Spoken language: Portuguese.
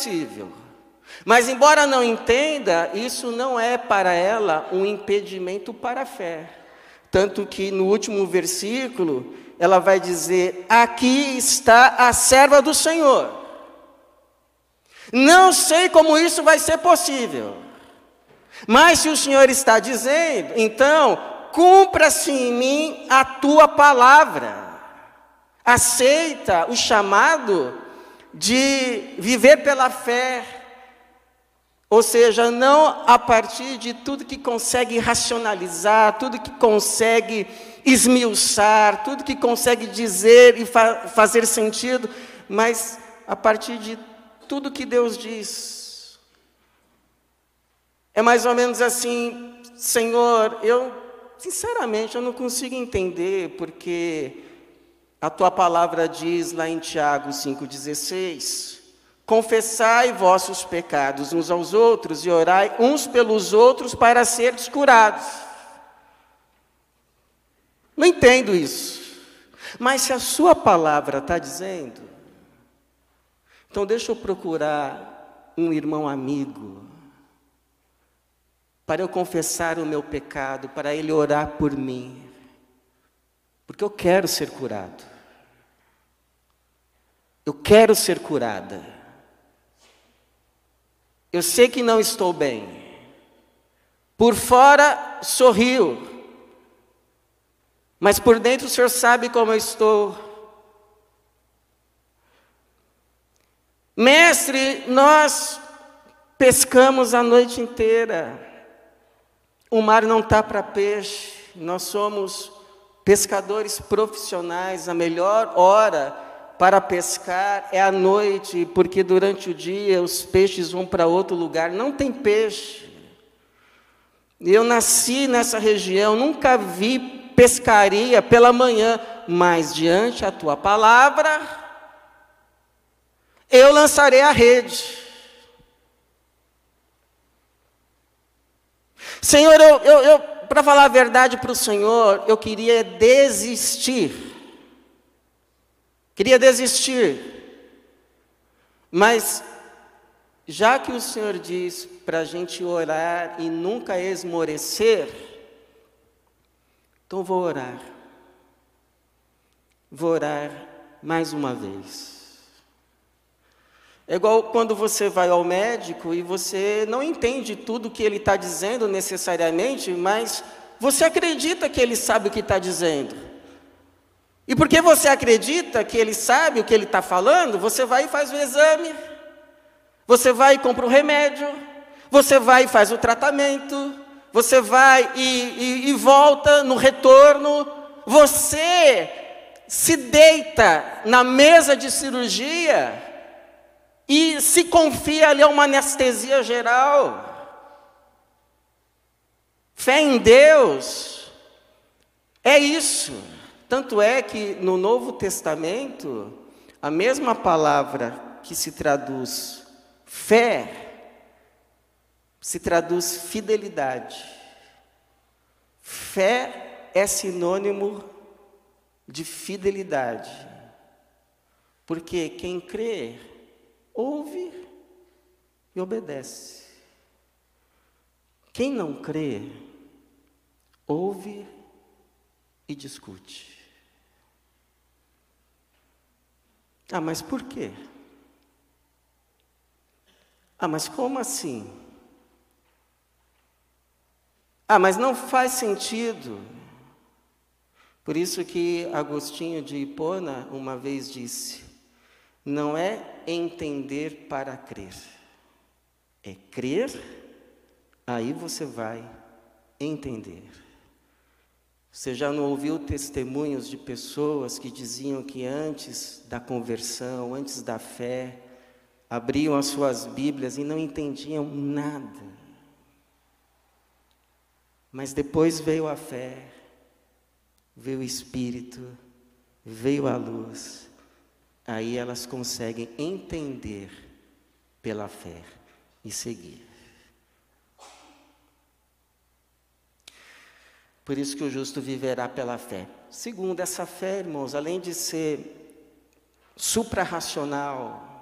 possível. Mas, embora não entenda, isso não é para ela um impedimento para a fé. Tanto que no último versículo, ela vai dizer: aqui está a serva do Senhor. Não sei como isso vai ser possível. Mas se o Senhor está dizendo, então, cumpra-se em mim a tua palavra. Aceita o chamado de viver pela fé. Ou seja, não a partir de tudo que consegue racionalizar, tudo que consegue esmiuçar, tudo que consegue dizer e fazer sentido, mas a partir de tudo que Deus diz. É mais ou menos assim: Senhor, sinceramente, eu não consigo entender, porque a tua palavra diz lá em Tiago 5,16... confessai vossos pecados uns aos outros e orai uns pelos outros para seres curados. Não entendo isso. Mas se a sua palavra está dizendo, então deixa eu procurar um irmão amigo, para eu confessar o meu pecado, para ele orar por mim, porque eu quero ser curado. Eu quero ser curada. Eu sei que não estou bem. Por fora, sorrio. Mas por dentro o Senhor sabe como eu estou. Mestre, nós pescamos a noite inteira. O mar não está para peixe. Nós somos pescadores profissionais. A melhor hora para pescar é à noite, porque durante o dia os peixes vão para outro lugar, não tem peixe. Eu nasci nessa região, nunca vi pescaria pela manhã, mas diante a tua palavra, eu lançarei a rede. Senhor, para falar a verdade para o Senhor, eu queria desistir. Mas, já que o Senhor diz para a gente orar e nunca esmorecer, então vou orar. Vou orar mais uma vez. É igual quando você vai ao médico e você não entende tudo o que ele está dizendo necessariamente, mas você acredita que ele sabe o que está dizendo. E porque você acredita que ele sabe o que ele está falando, você vai e faz o exame, você vai e compra o remédio, você vai e faz o tratamento, você vai e volta no retorno, você se deita na mesa de cirurgia e se confia ali a uma anestesia geral. Fé em Deus é isso. Tanto é que no Novo Testamento, a mesma palavra que se traduz fé, se traduz fidelidade. Fé é sinônimo de fidelidade. Porque quem crê, ouve e obedece. Quem não crê, ouve e discute. Ah, mas por quê? Ah, mas como assim? Ah, mas não faz sentido. Por isso que Agostinho de Hipona uma vez disse: não é entender para crer, é crer, aí você vai entender. Você já não ouviu testemunhos de pessoas que diziam que antes da conversão, antes da fé, abriam as suas Bíblias e não entendiam nada. Mas depois veio a fé, veio o Espírito, veio a luz. Aí elas conseguem entender pela fé e seguir. Por isso que o justo viverá pela fé. Segundo, essa fé, irmãos, além de ser suprarracional,